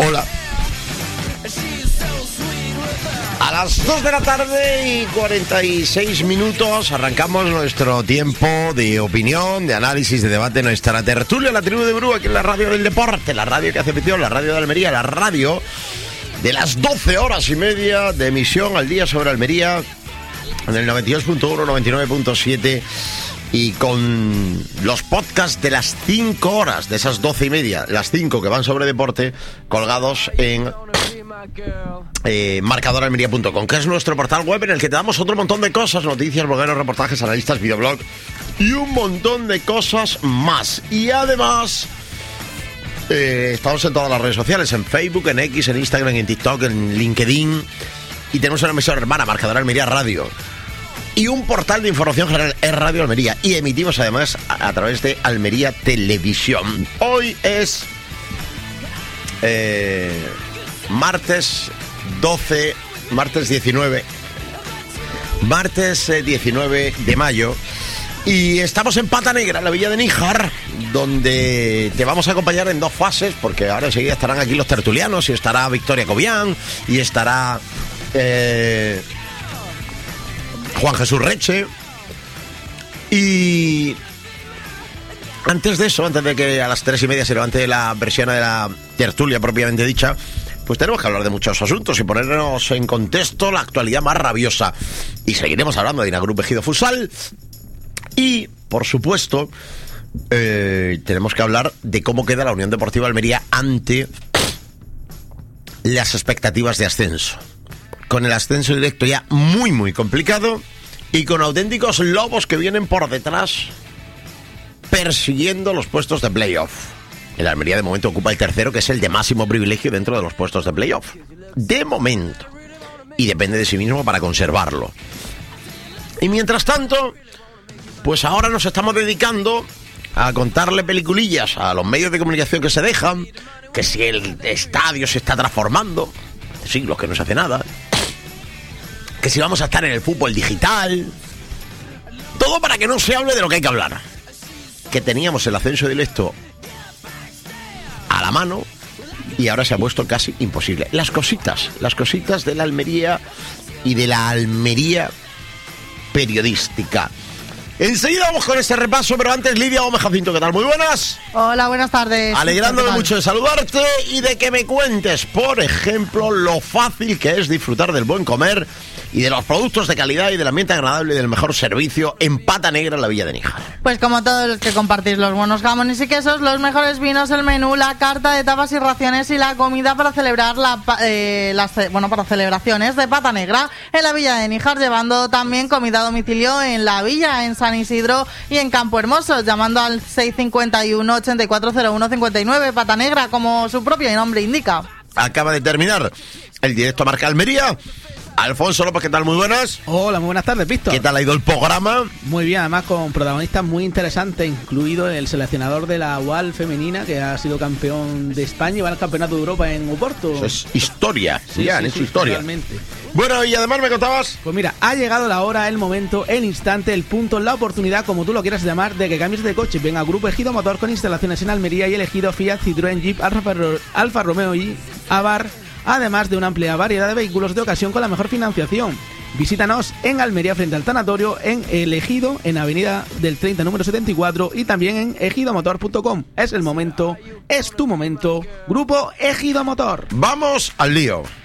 Hola. A las 2 de la tarde y 46 minutos arrancamos nuestro tiempo de opinión, de análisis, de debate, nuestra tertulia, la tribu de Bru, aquí en la radio del deporte, la radio que hace ficción, la radio de Almería, la radio de las 12 horas y media de emisión al día sobre Almería, en el 92.1, 99.7 y con los podcasts de las 5 horas, de esas 12 y media, las 5 que van sobre deporte, colgados en marcadoralmería.com, que es nuestro portal web en el que te damos otro montón de cosas, noticias, blogueros, reportajes, analistas, videoblog y un montón de cosas más. Y además estamos en todas las redes sociales, en Facebook, en X, en Instagram, en TikTok, en LinkedIn, y tenemos una emisora hermana, Marcador Almería Radio, y un portal de información general, es Radio Almería, y emitimos además a través de Almería Televisión. Hoy es martes 19 de mayo, y estamos en Pata Negra, en la villa de Níjar, donde te vamos a acompañar en dos fases, porque ahora enseguida estarán aquí los tertulianos, y estará Victoria Cobian, y estará Juan Jesús Reche. Y antes de eso, antes de que a las 3:30 se levante la versión de la tertulia propiamente dicha, pues tenemos que hablar de muchos asuntos y ponernos en contexto la actualidad más rabiosa. Y seguiremos hablando de Inagrup Ejido Futsal. Y, por supuesto, tenemos que hablar de cómo queda la Unión Deportiva Almería ante las expectativas de ascenso. Con el ascenso directo ya muy, muy complicado, y con auténticos lobos que vienen por detrás persiguiendo los puestos de playoff. El Almería de momento ocupa el tercero, que es el de máximo privilegio dentro de los puestos de playoff. De momento. Y depende de sí mismo para conservarlo. Y mientras tanto, pues ahora nos estamos dedicando a contarle peliculillas a los medios de comunicación que se dejan, que si el estadio se está transformando, siglos que no se hace nada, que si vamos a estar en el fútbol digital, todo para que no se hable de lo que hay que hablar. Que teníamos el ascenso directo a la mano y ahora se ha puesto casi imposible. Las cositas de la Almería y de la Almería periodística. Enseguida vamos con este repaso, pero antes Lidia Gómez Jacinto, ¿qué tal? Muy buenas. Hola, buenas tardes. Alegrándome mucho de saludarte y de que me cuentes, por ejemplo, lo fácil que es disfrutar del buen comer y de los productos de calidad y del ambiente agradable y del mejor servicio en Pata Negra, en la villa de Níjar. Pues como todos los que compartís los buenos jamones y quesos, los mejores vinos, el menú, la carta de tapas y raciones y la comida para celebrar para celebraciones de Pata Negra en la villa de Níjar, llevando también comida a domicilio en la villa, en San Isidro y en Campo Hermoso, llamando al 651 8401 59. Pata Negra, como su propio nombre indica. Acaba de terminar el directo Marca Almería. Alfonso López, ¿qué tal? Muy buenas. Hola, muy buenas tardes, Víctor. ¿Qué tal ha ido el programa? Muy bien, además con protagonistas muy interesantes, incluido el seleccionador de la UAL femenina, que ha sido campeón de España y va al campeonato de Europa en Oporto. Eso es historia, sí, es historia. Realmente. Bueno, y además me contabas. Pues mira, ha llegado la hora, el momento, el instante, el punto, la oportunidad, como tú lo quieras llamar, de que cambies de coche. Venga, Grupo Ejido Motor con instalaciones en Almería y el Ejido Fiat, Citroën, Jeep, Alfa Romeo y Abarth, además de una amplia variedad de vehículos de ocasión con la mejor financiación. Visítanos en Almería frente al Tanatorio, en El Ejido, en Avenida del 30, número 74, y también en ejidomotor.com. Es el momento, es tu momento. Grupo Ejido Motor. Vamos al lío.